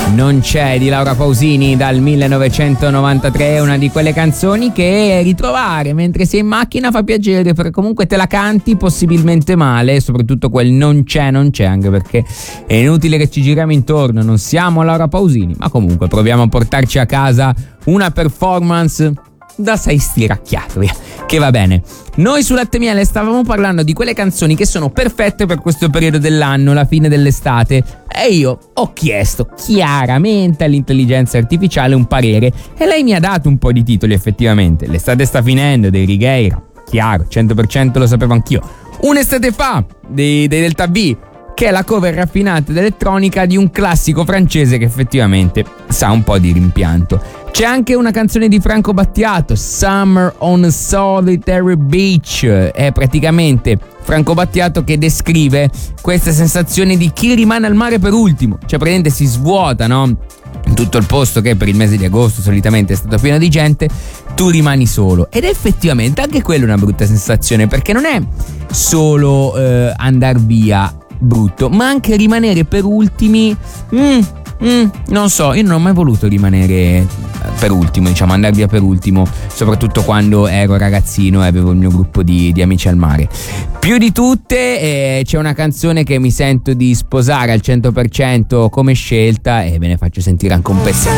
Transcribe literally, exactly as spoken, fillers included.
Non c'è di Laura Pausini dal millenovecentonovantatré, una di quelle canzoni che ritrovare mentre sei in macchina fa piacere, perché comunque te la canti possibilmente male, soprattutto quel non c'è, non c'è, anche perché è inutile che ci giriamo intorno, non siamo Laura Pausini, ma comunque proviamo a portarci a casa una performance da sei stiracchiato, via, che va bene. Noi su Latte Miele stavamo parlando di quelle canzoni che sono perfette per questo periodo dell'anno, la fine dell'estate, e io ho chiesto chiaramente all'intelligenza artificiale un parere e lei mi ha dato un po' di titoli. Effettivamente l'estate sta finendo dei Righeira, chiaro, cento per cento lo sapevo anch'io. Un'estate fa dei, dei Delta V, che è la cover raffinata ed elettronica di un classico francese che effettivamente sa un po' di rimpianto. C'è anche una canzone di Franco Battiato, Summer on a Solitary Beach. È praticamente Franco Battiato che descrive questa sensazione di chi rimane al mare per ultimo. Cioè praticamente si svuota, no? In tutto il posto che per il mese di agosto solitamente è stato pieno di gente, tu rimani solo. Ed effettivamente anche quella è una brutta sensazione, perché non è solo eh, andar via brutto, ma anche rimanere per ultimi. Mm, mm, non so, io non ho mai voluto rimanere per ultimo, diciamo, andare via per ultimo, soprattutto quando ero ragazzino e avevo il mio gruppo di, di amici al mare. Più di tutte eh, c'è una canzone che mi sento di sposare al cento per cento come scelta, e ve ne faccio sentire anche un pezzetto.